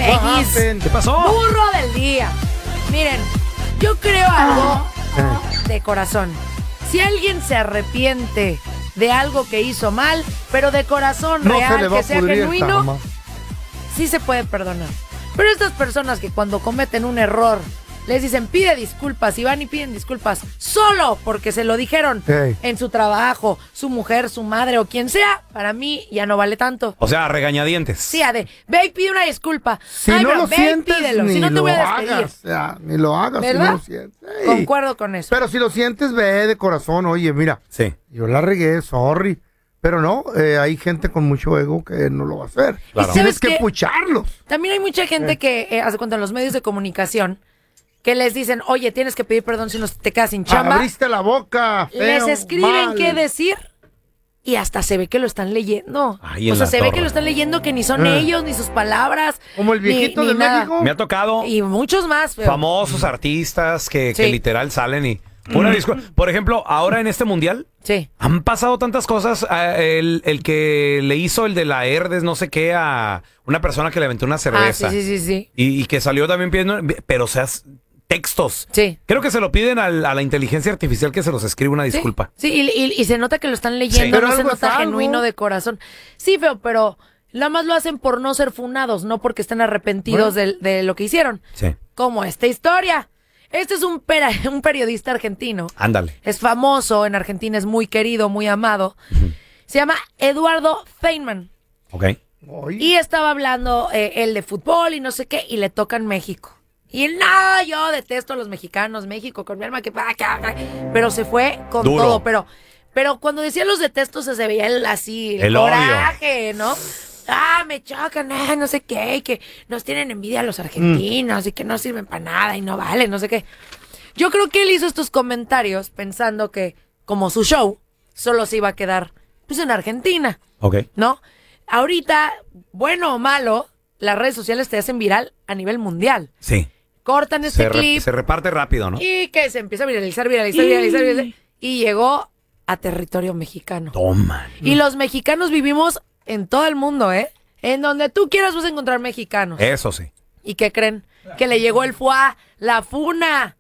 amiguis. ¿Qué pasó? Burro del día. Miren, yo creo algo de corazón. Si alguien se arrepiente de algo que hizo mal, pero de corazón real, que sea genuino, sí se puede perdonar. Pero estas personas que cuando cometen un error les dicen pide disculpas y van y piden disculpas solo porque se lo dijeron en su trabajo, su mujer, su madre o quien sea, para mí ya no vale tanto. O sea, regañadientes. Sí, ve y pide una disculpa. Si no lo sientes, pídelo, si no te voy a despedir. Hagas, ya, ni lo hagas. ¿Verdad? Si no lo sientes. Concuerdo con eso. Pero si lo sientes, ve de corazón. Oye, mira, yo la regué, sorry. Pero no, hay gente con mucho ego que no lo va a hacer. Claro. Tienes que pucharlos. También hay mucha gente que, hace cuenta en los medios de comunicación, que les dicen, oye, tienes que pedir perdón si no te quedas sin chamba. Abriste la boca. Les escriben qué decir y hasta se ve que lo están leyendo. Ay, o sea, se ve que lo están leyendo, que ni son ellos, ni sus palabras. Como el viejito ni de nada. México. Me ha tocado. Y muchos más. Pero... famosos artistas que literal salen y... Una disculpa. Por ejemplo, ahora en este mundial han pasado tantas cosas. El que le hizo el de la Herdes, no sé qué, a una persona que le aventó una cerveza. Sí. Y que salió también pidiendo, pero o sea, textos. Sí. Creo que se lo piden a la inteligencia artificial que se los escribe una disculpa. Sí, y se nota que lo están leyendo, no se nota genuino de corazón. Sí, feo, pero nada más lo hacen por no ser funados, no porque estén arrepentidos de lo que hicieron. Sí. Como esta historia. Este es un periodista argentino. Ándale. Es famoso en Argentina, es muy querido, muy amado. Se llama Eduardo Feynman. Ok. Y estaba hablando él de fútbol y no sé qué, y le toca en México. Y él, no, yo detesto a los mexicanos, México, con mi alma, pero se fue con duro. todo. Pero cuando decía los detestos se veía así, el coraje, odio, ¿no? Me chocan, no sé qué, y que nos tienen envidia a los argentinos y que no sirven para nada y no valen, no sé qué. Yo creo que él hizo estos comentarios pensando que, como su show, solo se iba a quedar pues en Argentina. Ok. ¿No? Ahorita, bueno o malo, las redes sociales te hacen viral a nivel mundial. Sí. Cortan clip. Se reparte rápido, ¿no? Y que se empieza a viralizar. Y llegó a territorio mexicano. Toma. Y los mexicanos vivimos en todo el mundo, ¿eh? En donde tú quieras vas a encontrar mexicanos. Eso sí. ¿Y qué creen? Que le llegó el FUA, la FUNA.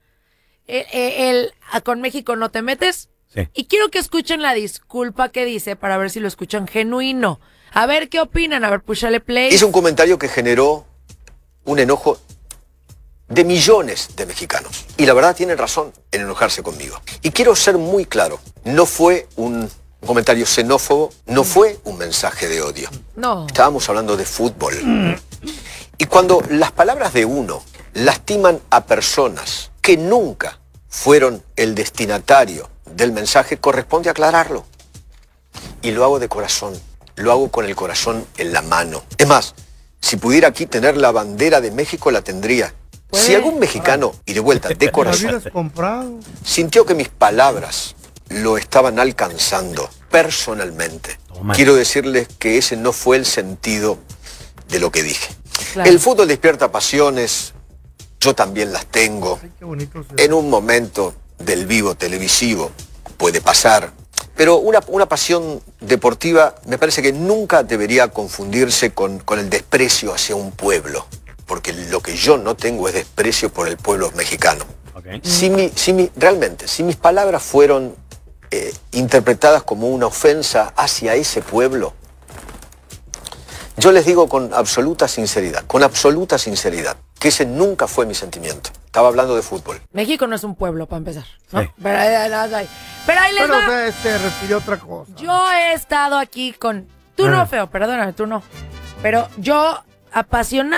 Con México no te metes. Sí. Y quiero que escuchen la disculpa que dice para ver si lo escuchan genuino. A ver qué opinan. A ver, púchale play. Hizo un comentario que generó un enojo de millones de mexicanos. Y la verdad tienen razón en enojarse conmigo. Y quiero ser muy claro. No fue un comentario xenófobo, no fue un mensaje de odio. No. Estábamos hablando de fútbol. Y cuando las palabras de uno lastiman a personas que nunca fueron el destinatario del mensaje, corresponde aclararlo. Y lo hago de corazón, lo hago con el corazón en la mano. Es más, si pudiera aquí tener la bandera de México, la tendría. Si algún mexicano, y de vuelta, de corazón, sintió que mis palabras lo estaban alcanzando personalmente, quiero decirles que ese no fue el sentido de lo que dije. Claro. El fútbol despierta pasiones, yo también las tengo. En un momento del vivo televisivo puede pasar, pero una pasión deportiva me parece que nunca debería confundirse con el desprecio hacia un pueblo, porque lo que yo no tengo es desprecio por el pueblo mexicano. Okay. Realmente, si mis palabras fueron interpretadas como una ofensa hacia ese pueblo, yo les digo con absoluta sinceridad, que ese nunca fue mi sentimiento. Estaba hablando de fútbol. México no es un pueblo, para empezar, ¿no? Sí. Pero ahí les va. Se refirió a otra cosa. Yo he estado aquí con... Tú no, feo, perdóname, tú no. Pero yo, apasionado